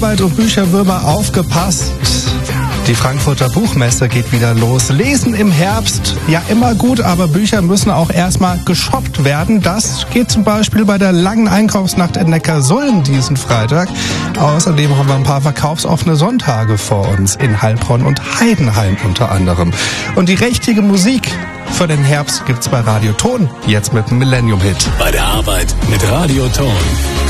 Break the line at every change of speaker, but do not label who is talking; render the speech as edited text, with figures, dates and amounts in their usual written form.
Arbeit und Bücherwürmer, aufgepasst. Die Frankfurter Buchmesse geht wieder los. Lesen im Herbst, ja immer gut, aber Bücher müssen auch erstmal geshoppt werden. Das geht zum Beispiel bei der langen Einkaufsnacht in Neckarsulm diesen Freitag. Außerdem haben wir ein paar verkaufsoffene Sonntage vor uns in Heilbronn und Heidenheim unter anderem. Und die richtige Musik für den Herbst gibt's bei Radio Ton, jetzt mit dem Millennium-Hit.
Bei der Arbeit mit Radio Ton.